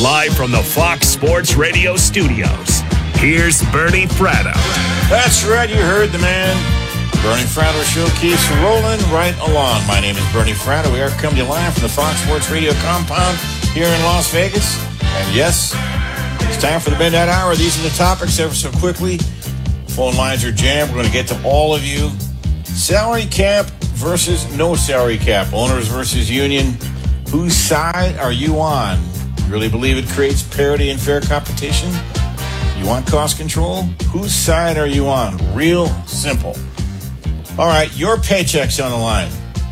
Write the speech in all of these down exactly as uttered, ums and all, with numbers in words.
Live from the Fox Sports Radio studios, here's Bernie Fratto. That's right, you heard the man. Bernie Fratto Show keeps rolling right along. My name is Bernie Fratto. We are coming to you live from the Fox Sports Radio compound here in Las Vegas. And yes, it's time for the Midnight Hour. These are the topics ever so quickly. Phone lines are jammed. We're going to get to all of you. Salary cap versus no salary cap. Owners versus union. Whose side are you on? You really believe it creates parity and fair competition? You want cost control? Whose side are you on? Real simple. All right, your paycheck's on the line.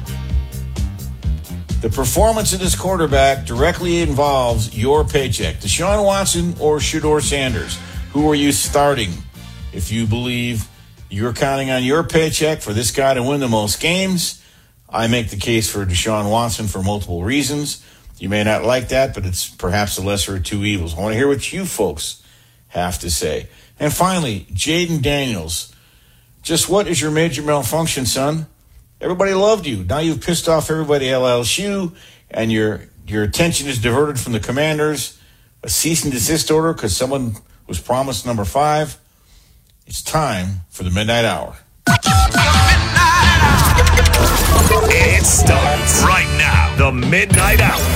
The performance of this quarterback directly involves your paycheck. Deshaun Watson or Shedeur Sanders? Who are you starting? If you believe you're counting on your paycheck for this guy to win the most games, I make the case for Deshaun Watson for multiple reasons. You may not like that, but it's perhaps the lesser of two evils. I want to hear what you folks have to say. And finally, Jayden Daniels. Just what is your major malfunction, son? Everybody loved you. Now you've pissed off everybody at L S U, and your your attention is diverted from the Commanders. A cease and desist order because someone was promised number five. It's time for the Midnight Hour. It starts right now. The Midnight Hour.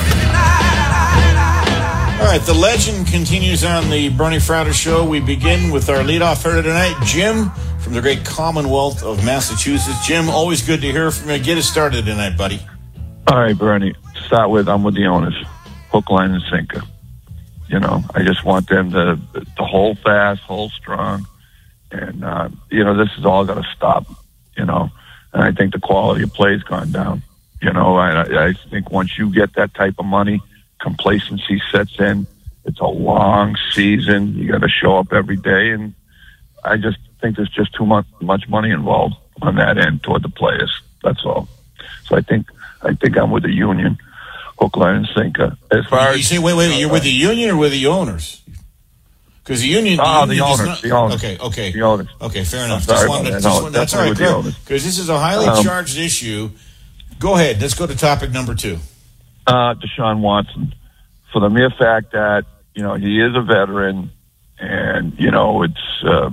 All right, the legend continues on the Bernie Fratto Show. We begin with our leadoff hitter tonight, Jim from the great Commonwealth of Massachusetts. Jim, always good to hear from you. Get us started tonight, buddy. All right, Bernie. To start with, I'm with the owners. Hook, line, and sinker. You know, I just want them to, to hold fast, hold strong. And, uh, you know, this is all going to stop, you know. And I think the quality of play has gone down. You know, I, I think once you get that type of money, complacency sets in. It's a long season. You got to show up every day. And I just think there's just too much, much money involved on that end toward the players. That's all. So I think I think I'm with the union, hook, line, and sinker. As far you as say, wait, wait, you're with the union or with the owners? Because the union, oh, the, the union owners, not, the owners, okay, okay, the owners. Okay, fair enough. Sorry Just wanted, about that. just No, wanted, that's all right, because this is a highly um, charged issue. Go ahead. Let's go to topic number two. Uh, Deshaun Watson, for the mere fact that you know he is a veteran, and you know it's uh,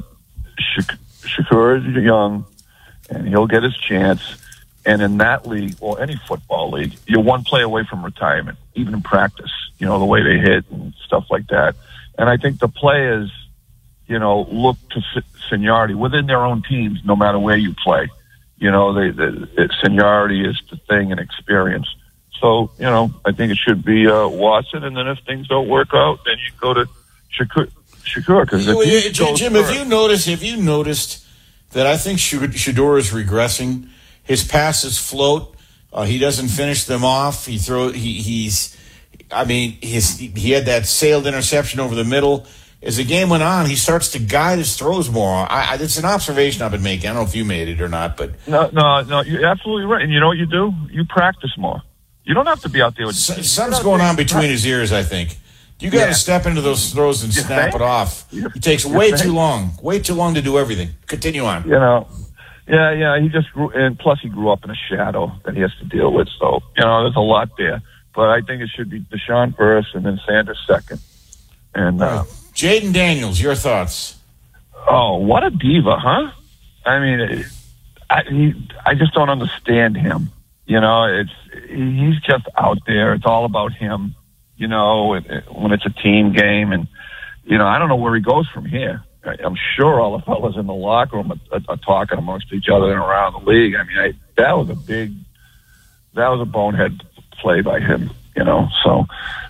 Shakur is young, and he'll get his chance. And in that league, or any football league, you're one play away from retirement, even in practice. You know the way they hit and stuff like that. And I think the players, you know, look to seniority within their own teams, no matter where you play. You know, they, the seniority is the thing and experience. So, you know, I think it should be uh, Watson, and then if things don't work out, then you go to Shakur. Shakur, because Jim, Jim have you noticed? Have you noticed that I think Shedeur is regressing? His passes float. Uh, he doesn't finish them off. He throw. He, he's. I mean, his he had that sailed interception over the middle. As the game went on, he starts to guide his throws more. I, I, it's an observation I've been making. I don't know if you made it or not, but no, no, no. You're absolutely right. And you know what you do? You practice more. You don't have to be out there with S- something's going on between his ears, I think. You got to yeah. step into those throws and you snap think? it off. You, it takes way think? too long. Way too long to do everything. Continue on. You know, yeah, yeah. He just grew, and plus he grew up in a shadow that he has to deal with. So, you know, there's a lot there. But I think it should be Deshaun first and then Sanders second. And uh, Jayden Daniels, your thoughts? Oh, what a diva, huh? I mean, I, he, I just don't understand him. You know, it's he's just out there. It's all about him. You know, it, it, when it's a team game, and you know, I don't know where he goes from here. I, I'm sure all the fellas in the locker room are, are, are talking amongst each other and around the league. I mean, I, that was a big, that was a bonehead play by him. You know, so